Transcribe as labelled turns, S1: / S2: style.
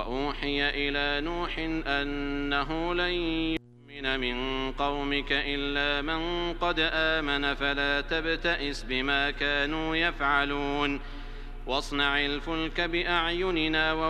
S1: وأوحي إلى نوح أنه لن يؤمن من قومك إلا من قد آمن فلا تبتئس بما كانوا يفعلون واصنع الفلك بأعيننا